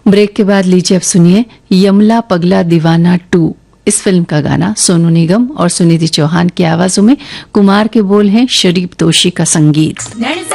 Break के बाद लीजिए अब सुनिए यमला पगला दीवाना 2। इस फिल्म का गाना सोनू निगम और सुनिधि चौहान की आवाजों में, कुमार के बोल हैं, शरीफ दोषी का संगीत।